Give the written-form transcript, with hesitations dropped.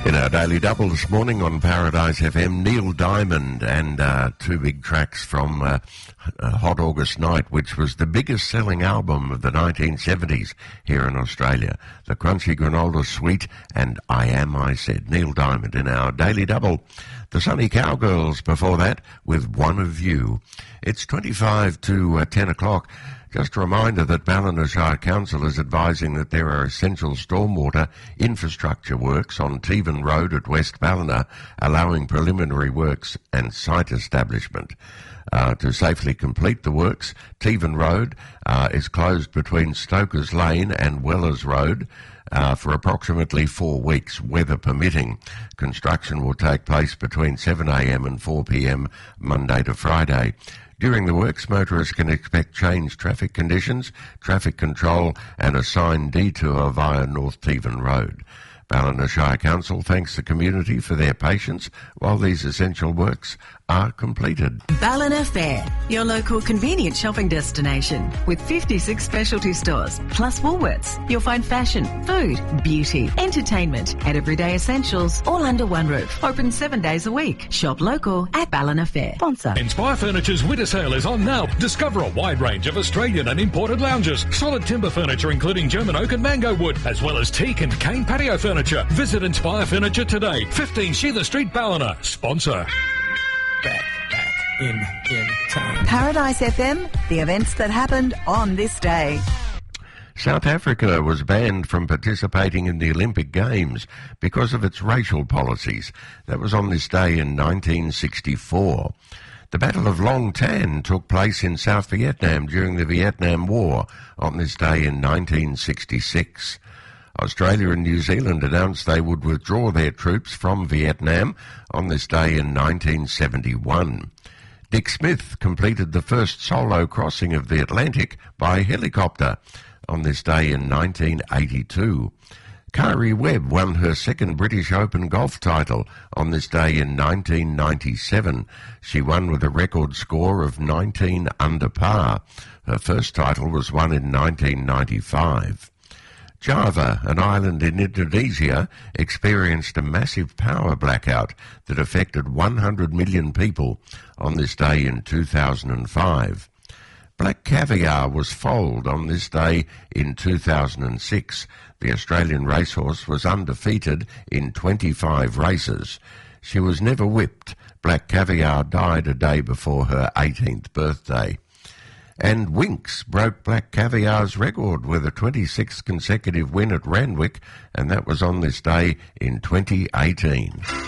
In our Daily Double this morning on Paradise FM, Neil Diamond and two big tracks from Hot August Night, which was the biggest selling album of the 1970s here in Australia. The Crunchy Granola Sweet and I Am, I Said. Neil Diamond in our Daily Double. The Sunny Cowgirls before that with One of You. It's 25 to 10 o'clock. Just a reminder that Ballina Shire Council is advising that there are essential stormwater infrastructure works on Tevan Road at West Ballina, allowing preliminary works and site establishment. To safely complete the works, Tevan Road is closed between Stokers Lane and Wellers Road for approximately 4 weeks, weather permitting. Construction will take place between 7 a.m. and 4 p.m. Monday to Friday. During the works, motorists can expect changed traffic conditions, traffic control and a signed detour via North Tevan Road. Ballina Shire Council thanks the community for their patience while these essential works are completed. Ballina Fair, your local convenient shopping destination with 56 specialty stores, plus Woolworths. You'll find fashion, food, beauty, entertainment and everyday essentials all under one roof. Open 7 days a week. Shop local at Ballina Fair. Sponsor. Inspire Furniture's winter sale is on now. Discover a wide range of Australian and imported lounges, solid timber furniture including German oak and mango wood, as well as teak and cane patio furniture. Visit Inspire Furniture today. 15 Sheila Street, Ballina. Sponsor. Back in time. Paradise FM, the events that happened on this day. South Africa was banned from participating in the Olympic Games because of its racial policies. That was on this day in 1964. The Battle of Long Tan took place in South Vietnam during the Vietnam War on this day in 1966. Australia and New Zealand announced they would withdraw their troops from Vietnam on this day in 1971. Dick Smith completed the first solo crossing of the Atlantic by helicopter on this day in 1982. Kari Webb won her second British Open golf title on this day in 1997. She won with a record score of 19 under par. Her first title was won in 1995. Java, an island in Indonesia, experienced a massive power blackout that affected 100 million people on this day in 2005. Black Caviar was foaled on this day in 2006. The Australian racehorse was undefeated in 25 races. She was never whipped. Black Caviar died a day before her 18th birthday. And Winx broke Black Caviar's record with a 26th consecutive win at Randwick, and that was on this day in 2018.